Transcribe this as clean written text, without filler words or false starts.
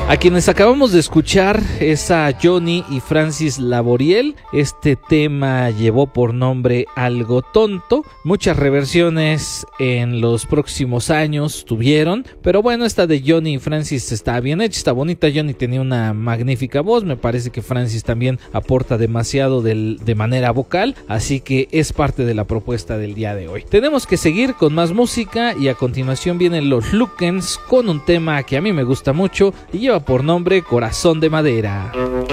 A quienes acabamos de escuchar es a Johnny y Francis Laboriel. Este tema llevó por nombre Algo Tonto. Muchas reversiones en los próximos años tuvieron, pero bueno, esta de Johnny y Francis está bien hecha, está bonita. Johnny tenía una magnífica voz, me parece que Francis también aporta demasiado de manera vocal, así que es parte de la propuesta del día de hoy. Tenemos que seguir con más música y a continuación vienen los Lookens con un tema que a mí me gusta mucho y lleva por nombre Corazón de Madera.